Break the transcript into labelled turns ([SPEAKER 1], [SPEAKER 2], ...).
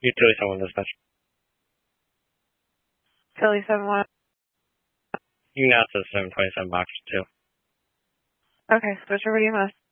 [SPEAKER 1] Utility 7-1 dispatch.
[SPEAKER 2] Philly 7-1.
[SPEAKER 1] You can now to 727 box 2.
[SPEAKER 2] Okay, switch over to EMS.